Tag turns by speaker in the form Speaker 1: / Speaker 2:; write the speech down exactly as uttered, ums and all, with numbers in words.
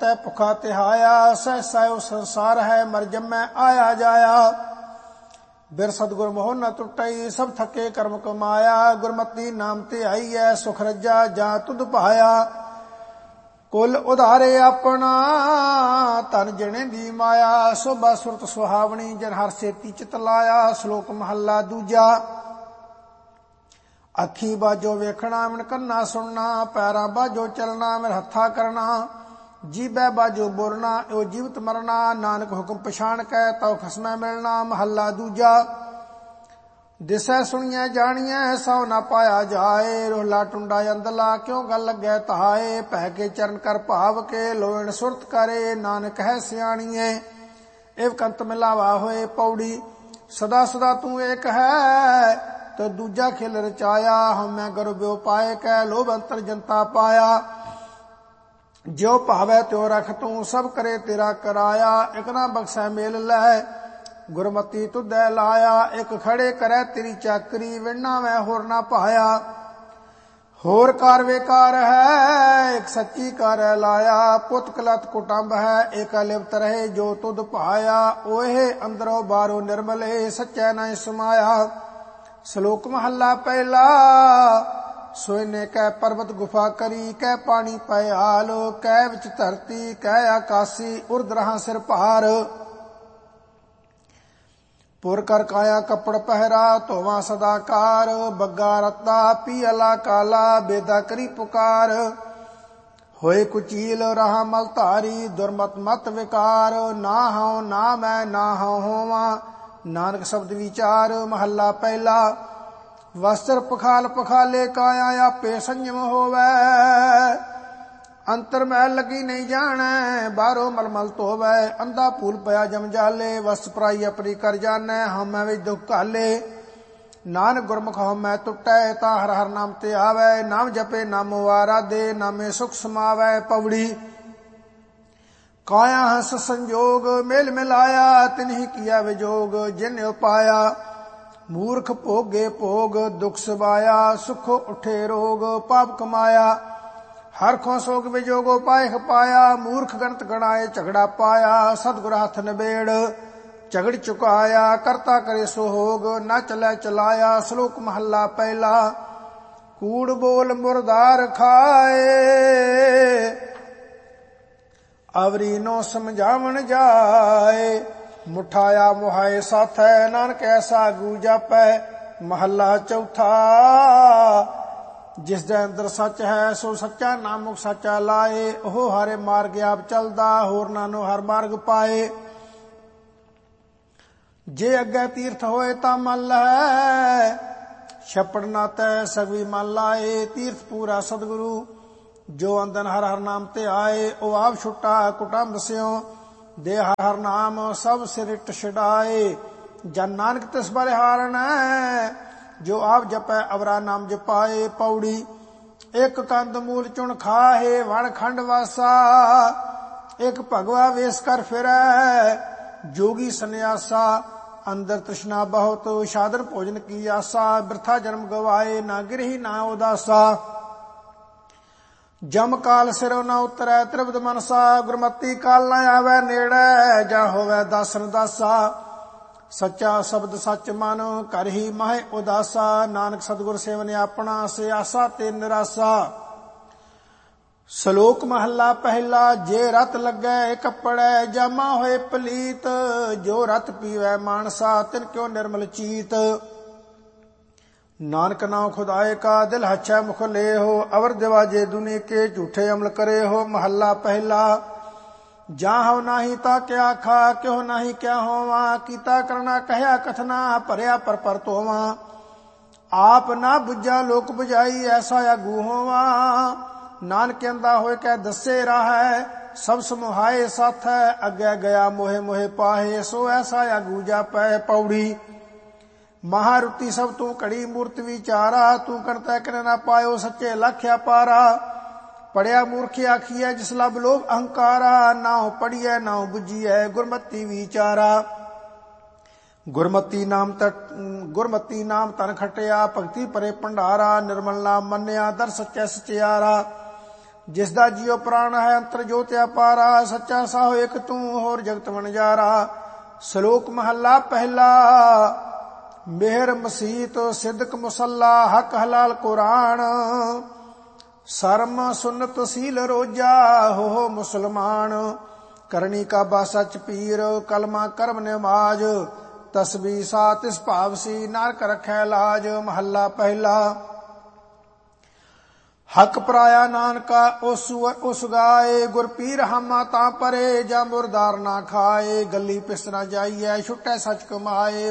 Speaker 1: तै भुखा तिहाया, सह सह संसार है मर जमै आया जाया। बिर सतगुर मोह न टुटई, सब थके कर्म कमाया। गुरमति नाम ते आई है, सुख रज्जा जा तुध पाया। कुल उधारे अपना, तन जने दी माया। शोभा सुरत सुहावनी, जन हर सेती चित लाया। श्लोक महला दूजा। अखी बाजो वेखना, मन कन्ना सुनना। पैरा बाजो चलना, मेरे हत्था करना। जीबै बाजो बोलना, यो जीवत मरना। नानक हुक्म पछाण कै, तौ खसमै मिलना। महला दूजा। दिसै सुनिए जानिए, सौ ना पाया जाए। रोहला टुंडा अंदला, क्यों गल लगे तहाए। भै के चरण कर भाव के, लोयण सुरत करे। नानक है सियाणीए, एव कंत मिलावा होए। पौड़ी। सदा सदा तू एक है, तो दूजा खेल रचाया। हमें गर्भ पाए कै, लोभ अंतर जनता पाया। ज्यो भावै त्यो रख तू, सब करे तेरा कराया। एक ना बख्शै मेल लै, गुरमति तुधै लाया। एक खड़े करै तेरी चाकरी, विणना मैं होर ना पाया। होर कार बेकार है, एक सच्ची कार लाया। पुत कलत कुटुंब है, एक लिप्त रहे जो तुध पाया। ओहे अंदरों बाहरों निर्मले, सच्चै नहीं समाया। श्लोक महला पहला। सोने कै पर्वत गुफा करी, कै पानी पयाल। कै विच धरती, कै आकाशी, उर्द रहा सिर भार। पुर कर काया कपड़ पहरा, धोवा सदाकार। बग्गा रत्ता पियला काला, बेदा करी पुकार। होए कुचील रहा मल धारी, दुर्मत मत विकार। ना हूं ना मैं ना हूं होवा, नानक शब्द विचार। महला पहला। वस्त्र पखाल पखाले, काया आपे संयम होवै। अंतर मैल लगी नहीं जाने, बाहरों मलमल धोवै। अंधा फूल पया जम जाले, वस्त्र पराई अपनी कर जाने। हमें विच दुख काले, नानक गुरमुख हमें टुटै। ता हर हर नाम ते आवै, नाम जपे नामो आराधे। नामे सुख समावै। पौड़ी। काया हंस संजोग, मेल मिलाया। तिन्हि किया विजोग, जिन उपाया। मूर्ख भोगे भोग, दुख सबाया। सुख उठे रोग, पाप कमाया। हर खो सोग विजोगो पाए पाया। मूर्ख गणत गणाए, झगड़ा पाया। सतगुर हाथ नबेड़, झगड़ चुकाया। करता करे सो होग, न चलै चलाया। श्लोक महला पहला। कूड़ बोल मुरदार खाए, अवरी नो समझावन जाए। मुठाया मुहाए साथै, नानक ऐसा गू जापै। महला चौथा। जिस दे अंदर सच है, सो सच्चा नामुक सच्चा लाए। ओह हारे मार्ग आप चलदा, होर नानो हर मार्ग पाए। जे अगे तीर्थ होए ता मन है, छपड़ ना तै सभी मन लाए। तीर्थ पूरा सतगुरु, जो अंदन हर हर नाम ते आए। ओ आप छुट्टा कुटुंब स्यों, दे हर हर नाम सब सिरिट छड़ाए। जन नानक तिस बलिहारण है, जो आप जपै अवरा नाम जपाए। पौड़ी। एक कंद मूल चुन खाहे, वण खंड वासा। एक भगवा वेश कर फिरै, जोगी सन्यासा। अंदर तृष्णा बहुत, साधन भोजन की आसा। बिरथा जन्म गवाए, ना गिरही ना उदासा। जम काल सिरो न उतरै, त्रिविध मनसा। गुरमति काल न आवे नेड़े, जा होवे दासन दासा। सच्चा शब्द सच मन, कर ही माहे उदासा। नानक सतगुर सेवन अपना, से आसा ते निरासा। श्लोक महला पहला। जे रत लगे कपड़े, जामा होए पलीत। जो रत पीवै मानसा, तिन क्यों निर्मल चीत। नानक नाम खुदाए का, दिल हच्छै मुख ले हो। अवर दिवाजे दुनि के, झूठे अमल करे हो। महला पहला। जा हो नाही ता क्या खा, क्यों नाही क्या होवा। कीता करना कहया कथना, भरया पर पर तोवा। आप ना बुझा लोक बुझाई, ऐसा आगू होवा। नानक अंदा होए कै दसे राहै, सब समुहाए साथै। अगे गया मोहे मोहे पाहे, सो ऐसा आगू जापै। पौड़ी। महारुति सब तू कड़ी मूर्त विचारा। तू करता कर ना पायो, सच्चे लख्या पारा। पढ़िया मूर्ख आखिए, जिस लब लोभ अहंकारा। नाउ पढ़िए नाउ बुझिए, गुरमति विचारा। गुरमति नाम तट गुरमति नाम तन खटिया। भगति परे भंडारा, निर्मल नाम मन्या, दर सच्चे सचियारा। ਜਿਸ ਦਾ ਜੀਉ ਪ੍ਰਾਣ ਹੈ ਅੰਤਰ ਜੋਤਿ ਅਪਾਰਾ। ਸੱਚਾ ਸਾਹੋ ਇੱਕ ਤੂੰ ਹੋਰ ਜਗਤ ਵਣਜਾਰਾ। ਸ਼ਲੋਕ ਮਹੱਲਾ ਪਹਿਲਾ। ਮਿਹਰ ਮਸੀਤ ਸਿਦਕ ਮੁਸੱਲਾ ਹਕ ਹਲਾਲ ਕੁਰਾਨ। ਸਰਮ ਸੁਨਤ ਸੀਲ ਰੋਜਾ ਹੋ ਮੁਸਲਮਾਨ। ਕਰਨੀ ਕਾਬਾ ਸੱਚ ਪੀਰ ਕਲਮਾ ਕਰਮ ਨਿਮਾਜ। ਤਸਬੀਹ ਸਾ ਤਿਸ ਭਾਵਸੀ ਨਾਨਕ ਰਖੈ ਲਾਜ। ਮਹੱਲਾ ਪਹਿਲਾ। ਹਕ ਪਰਾਇਆ ਨਾਨਕਾ ਉਸ ਉਸ ਗਾਏ। ਗੁਰ ਪੀਰ ਹਮਾ ਤਾਂ ਪਰੇ ਜਾਂ ਮੁਰਦਾਰ ਨਾ ਖਾਏ। ਗੱਲੀ ਪਿਸ ਨਾ ਜਾਈਐ ਛੁਟੈ ਸੱਚ ਕਮਾਏ।